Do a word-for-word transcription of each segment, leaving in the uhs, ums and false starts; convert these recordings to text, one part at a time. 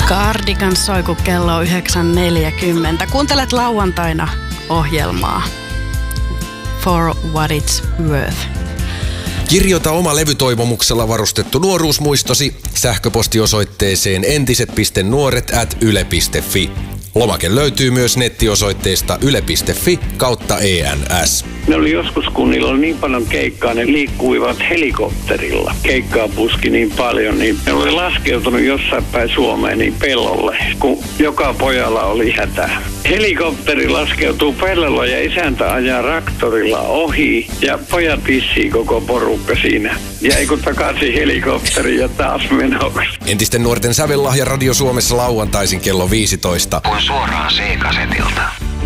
Cardigan soi, kun kello on yhdeksän neljäkymmentä. Kuuntelet lauantaina ohjelmaa For What It's Worth. Kirjoita oma levytoivomuksella varustettu nuoruusmuistosi sähköpostiosoitteeseen entiset piste nuoret at yle piste fi. Lomake löytyy myös nettiosoitteesta yle piste fi kautta E N S. Ne oli joskus, kun niillä oli niin paljon keikkaa, ne liikkuivat helikopterilla. Keikkaa puski niin paljon, niin ne oli laskeutunut jossain päin Suomeen niin pellolle, kun joka pojalla oli hätä. Helikopteri laskeutuu pellolla ja isäntä ajaa traktorilla ohi ja pojat pissii koko porukka siinä. Jäi kun takaisin helikopteri ja taas menoksi. Entisten nuorten sävellahja Radio Suomessa lauantaisin kello viisitoista. Kuin suoraan C-kasetilta.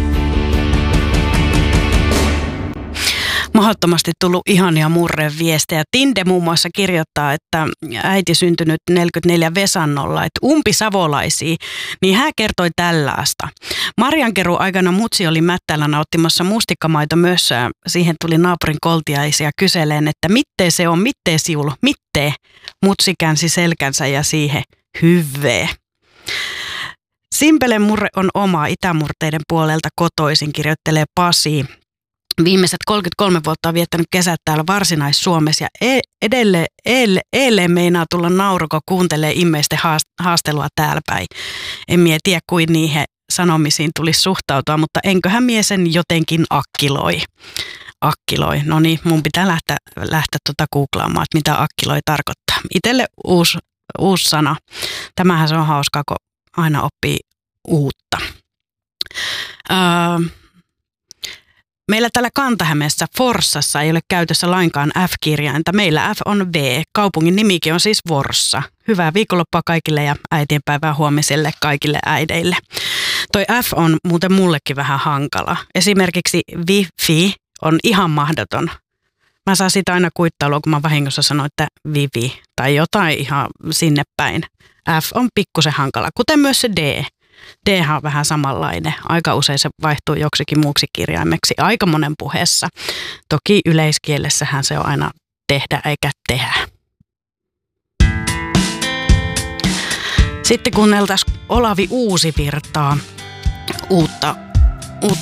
Mahdottomasti tullut ihania murreviestejä. Tinde muun muassa kirjoittaa, että äiti syntynyt neljäkymmentäneljä Vesannolla, että umpisavolaisia, niin hän kertoi tällaista. Marjankeru aikana mutsi oli Mättäällä nauttimassa mustikamaito-mössöä. Siihen tuli naapurin koltiaisia kyseleen, että mittee se on, mittee siulu, mittee. Mutsi käänsi selkänsä ja siihen hyvee. Simpelen murre on oma itämurteiden puolelta kotoisin, kirjoittelee Pasi. Viimeiset kolmekymmentäkolme vuotta on viettänyt kesät täällä Varsinais-Suomessa ja edelleen, edelleen meinaa tulla nauru, kun kuuntelee immeisten haastelua täällä päin. En mie tiedä, kuin niihin sanomisiin tulisi suhtautua, mutta enköhän mie sen jotenkin akkiloi. Akkiloi. No niin, mun pitää lähteä, lähteä tuota googlaamaan, että mitä akkiloi tarkoittaa. Itelle uusi, uusi sana. Tämähän se on hauskaa, kun aina oppii uutta. Öö, Meillä täällä Kanta-Hämeessä Forssassa ei ole käytössä lainkaan F-kirjainta. Meillä F on V. Kaupungin nimikin on siis Forssa. Hyvää viikonloppua kaikille ja äitienpäivää huomiselle kaikille äideille. Toi F on muuten mullekin vähän hankala. Esimerkiksi Wi-Fi on ihan mahdoton. Mä saan siitä aina kuittailua, kun mä vahingossa sanoin, että Vivi tai jotain ihan sinne päin. F on pikkusen hankala, kuten myös se D. D on vähän samanlainen. Aika usein se vaihtuu joksikin muuksi kirjaimeksi aika monen puheessa. Toki yleiskielessähän se on aina tehdä eikä tehdä. Sitten kuunneltaisiin Olavi Uusivirtaa uutta